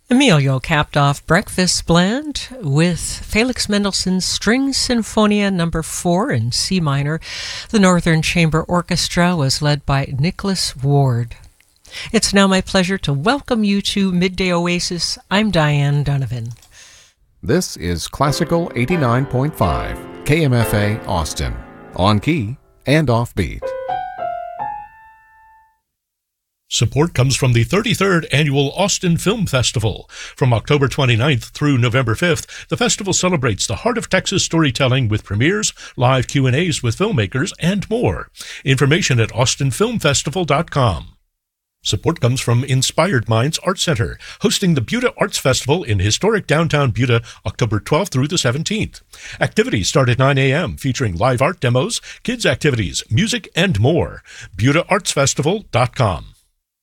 Emilio capped off Breakfast Blend with Felix Mendelssohn's String Sinfonia No. 4 in C minor. The Northern Chamber Orchestra was led by Nicholas Ward. It's now my pleasure to welcome you to Midday Oasis. I'm Diane Donovan. This is Classical 89.5, KMFA Austin, on key and offbeat. Support comes from the 33rd Annual Austin Film Festival. From October 29th through November 5th, the festival celebrates the heart of Texas storytelling with premieres, live Q&As with filmmakers, and more. Information at austinfilmfestival.com. Support comes from Inspired Minds Art Center, hosting the Buda Arts Festival in historic downtown Buda, October 12th through the 17th. Activities start at 9 a.m., featuring live art demos, kids' activities, music, and more. BudaArtsFestival.com.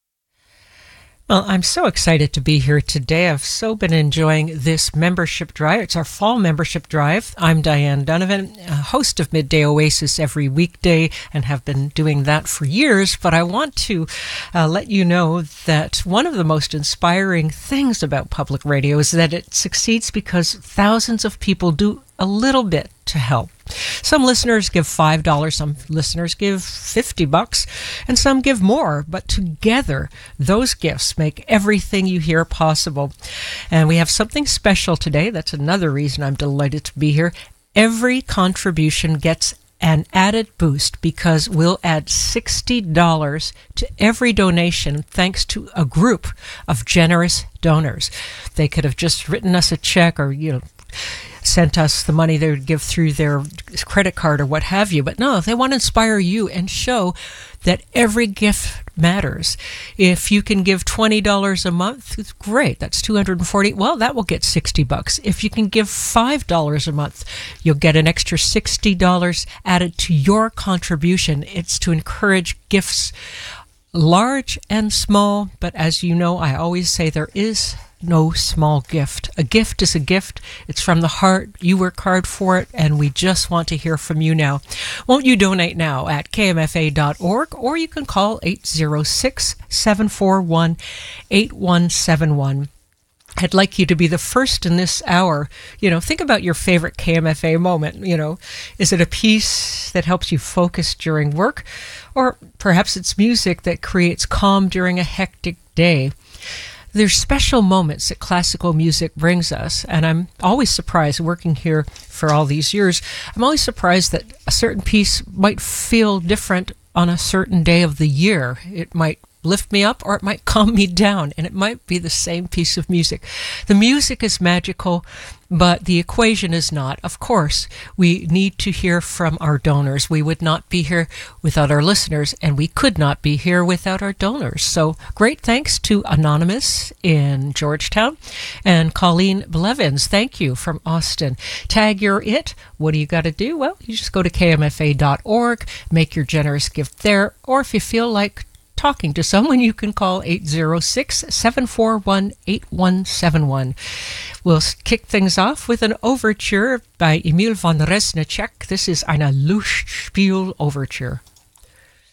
Well, I'm so excited to be here today. I've so been enjoying this membership drive. It's our fall membership drive. I'm Diane Donovan, host of Midday Oasis every weekday, and have been doing that for years. But I want to let you know that one of the most inspiring things about public radio is that it succeeds because thousands of people do a little bit to help. Some listeners give $5, some listeners give $50, and some give more. But together, those gifts make everything you hear possible. And we have something special today. That's another reason I'm delighted to be here. Every contribution gets an added boost because we'll add $60 to every donation thanks to a group of generous donors. They could have just written us a check or, sent us the money they would give through their credit card or what have you. But no, they want to inspire you and show that every gift matters. If you can give $20 a month, it's great. That's $240. Well, that will get $60. If you can give $5 a month, you'll get an extra $60 added to your contribution. It's to encourage gifts, large and small. But as you know, I always say there is no small gift. A gift is a gift. It's from the heart. You work hard for it, and we just want to hear from you now. Won't you donate now at kmfa.org, or you can call 806-741-8171. I'd like you to be the first in this hour. Think about your favorite KMFA moment. Is it a piece that helps you focus during work? Or perhaps it's music that creates calm during a hectic day. There's special moments that classical music brings us, and I'm always surprised, working here for all these years, I'm always surprised that a certain piece might feel different on a certain day of the year. It might lift me up or it might calm me down, and it might be the same piece of music. The music is magical, but the equation is not. Of course, we need to hear from our donors. We would not be here without our listeners, and we could not be here without our donors. So great thanks to Anonymous in Georgetown and Colleen Blevins. Thank you from Austin. Tag your it. What do you got to do? Well, you just go to kmfa.org, make your generous gift there, or if you feel like talking to someone, you can call 806-741-8171. We'll kick things off with an overture by Emil von Resnicek. This is eine Lustspiel Overture.